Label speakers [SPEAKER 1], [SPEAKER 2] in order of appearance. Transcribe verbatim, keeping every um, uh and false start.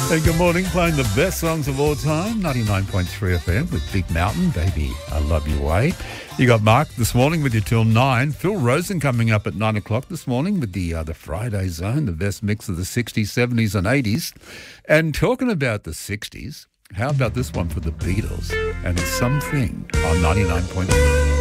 [SPEAKER 1] Hey, good morning. Playing the best songs of all time, ninety-nine point three F M with Big Mountain, Baby, I Love Your Way. You got Mark this morning with you till nine. Phil Rosen coming up at nine o'clock this morning with the, uh, the Friday Zone, the best mix of the sixties, seventies and eighties. And talking about the sixties, how about this one for the Beatles? And it's Something on ninety-nine point three.